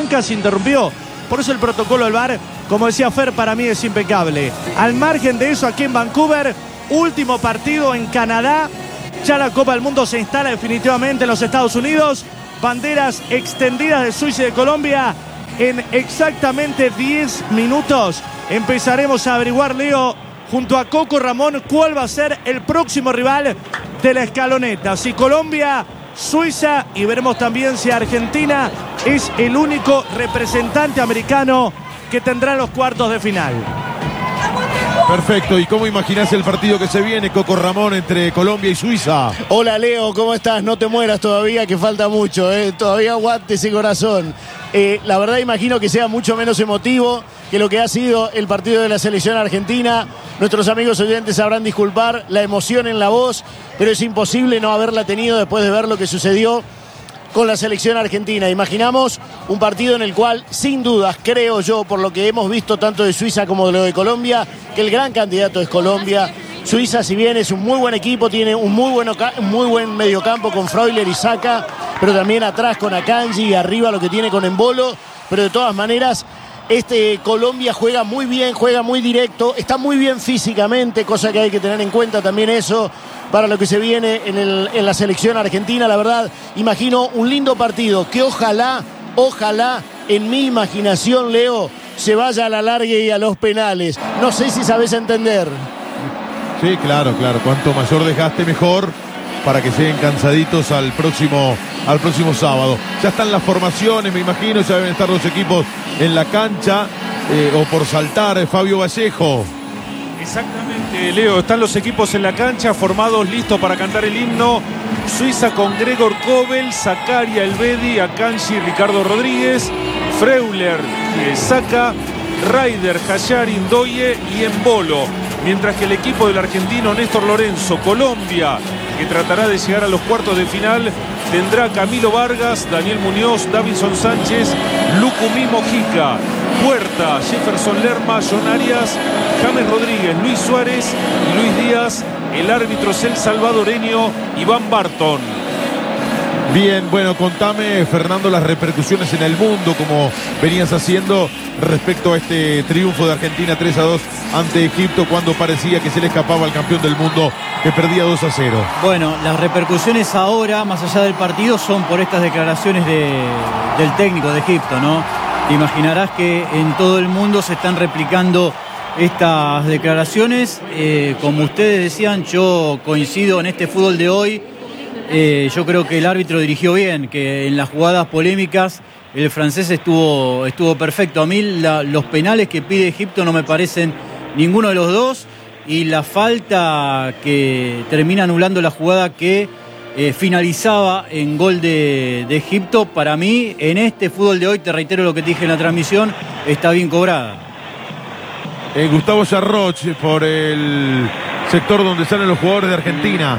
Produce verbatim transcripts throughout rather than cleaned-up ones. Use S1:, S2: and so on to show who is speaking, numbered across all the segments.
S1: nunca se interrumpió. Por eso el protocolo del V A R, como decía Fer, para mí es impecable. Al margen de eso, aquí en Vancouver, último partido en Canadá. Ya la Copa del Mundo se instala definitivamente en los Estados Unidos. Banderas extendidas de Suiza y de Colombia. En exactamente diez minutos empezaremos a averiguar, Leo, junto a Coco Ramón, cuál va a ser el próximo rival de la escaloneta. Si Colombia, Suiza, y veremos también si Argentina es el único representante americano que tendrá los cuartos de final.
S2: Perfecto, ¿y cómo imaginás el partido que se viene, Coco Ramón, entre Colombia y Suiza?
S3: Hola Leo, ¿cómo estás? No te mueras todavía, que falta mucho, ¿eh? Todavía aguante ese corazón. Eh, la verdad imagino que sea mucho menos emotivo que lo que ha sido el partido de la selección argentina. Nuestros amigos oyentes sabrán disculpar la emoción en la voz, pero es imposible no haberla tenido después de ver lo que sucedió con la selección argentina. Imaginamos un partido en el cual, sin dudas, creo yo, por lo que hemos visto tanto de Suiza como de lo de Colombia, que el gran candidato es Colombia. Suiza, si bien es un muy buen equipo, tiene un muy, bueno, muy buen mediocampo con Freuler y Saka, pero también atrás con Akanji y arriba lo que tiene con Embolo, pero de todas maneras este Colombia juega muy bien, juega muy directo, está muy bien físicamente, cosa que hay que tener en cuenta también eso para lo que se viene en, el, en la selección argentina. La verdad, imagino un lindo partido que ojalá, ojalá, en mi imaginación, Leo, se vaya a la larga y a los penales. No sé si sabes entender.
S2: Sí, claro, claro. Cuanto mayor desgaste, mejor, para que lleguen cansaditos al próximo, al próximo sábado. Ya están las formaciones, me imagino, ya deben estar los equipos en la cancha, eh, o por saltar, Fabio Vallejo.
S4: Exactamente, Leo, están los equipos en la cancha, formados, listos para cantar el himno. Suiza con Gregor Kobel, Zakaria Elvedi, Akanji, Ricardo Rodríguez, Freuler, eh, Saka, Raider, Hayar, Indoye y Embolo. Mientras que el equipo del argentino Néstor Lorenzo, Colombia, que tratará de llegar a los cuartos de final, tendrá Camilo Vargas, Daniel Muñoz, Davinson Sánchez, Lucumí Mojica, Puerta, Jefferson Lerma, John Arias, James Rodríguez, Luis Suárez y Luis Díaz. El árbitro es el salvadoreño Iván Barton.
S2: Bien, bueno, contame, Fernando, las repercusiones en el mundo, como venías haciendo respecto a este triunfo de Argentina tres a dos ante Egipto, cuando parecía que se le escapaba al campeón del mundo, que perdía dos a cero.
S5: Bueno, las repercusiones ahora, más allá del partido, son por estas declaraciones de, del técnico de Egipto, ¿no? Te imaginarás que en todo el mundo se están replicando estas declaraciones. Eh, como ustedes decían, yo coincido en este fútbol de hoy. Eh, yo creo que el árbitro dirigió bien, que en las jugadas polémicas el francés estuvo, estuvo perfecto. A mí la, los penales que pide Egipto no me parecen ninguno de los dos, y la falta que termina anulando la jugada que eh, finalizaba en gol de, de Egipto, para mí en este fútbol de hoy, te reitero lo que te dije en la transmisión, está bien cobrada.
S2: Eh, Gustavo Sarroch, por el sector donde salen los jugadores de Argentina.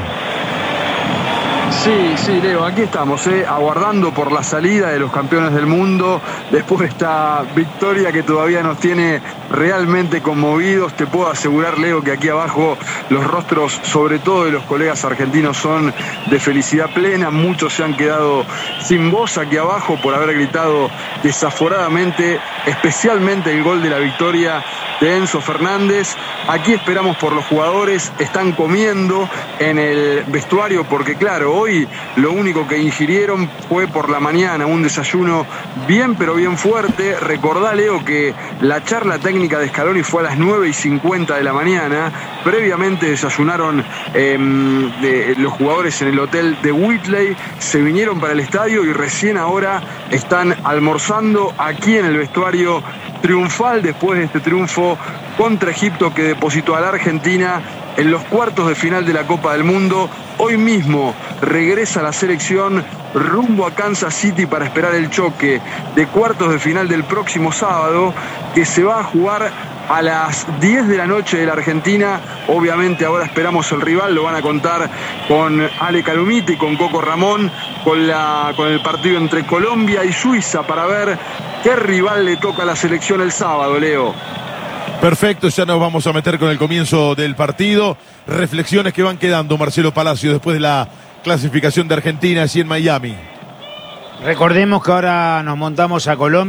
S6: Sí, sí, Leo, aquí estamos, eh, aguardando por la salida de los campeones del mundo después de esta victoria que todavía nos tiene realmente conmovidos. Te puedo asegurar, Leo, que aquí abajo los rostros, sobre todo de los colegas argentinos, son de felicidad plena. Muchos se han quedado sin voz aquí abajo por haber gritado desaforadamente, especialmente el gol de la victoria de Enzo Fernández. Aquí esperamos por los jugadores, están comiendo en el vestuario porque, claro, hoy lo único que ingirieron fue por la mañana un desayuno bien pero bien fuerte. Recordá, Leo, que la charla técnica de Scaloni fue a las nueve y cincuenta de la mañana. Previamente desayunaron eh, de, los jugadores en el hotel de Whitley, se vinieron para el estadio y recién ahora están almorzando aquí en el vestuario triunfal después de este triunfo contra Egipto que depositó a la Argentina en los cuartos de final de la Copa del Mundo. Hoy mismo regresa la selección rumbo a Kansas City para esperar el choque de cuartos de final del próximo sábado, que se va a jugar a las diez de la noche de la Argentina. Obviamente ahora esperamos el rival, lo van a contar con Ale Calumite y con Coco Ramón, con, la, con el partido entre Colombia y Suiza, para ver qué rival le toca a la selección el sábado, Leo.
S2: Perfecto, ya nos vamos a meter con el comienzo del partido. Reflexiones que van quedando, Marcelo Palacio, después de la clasificación de Argentina allí en Miami.
S7: Recordemos que ahora nos montamos a Colombia.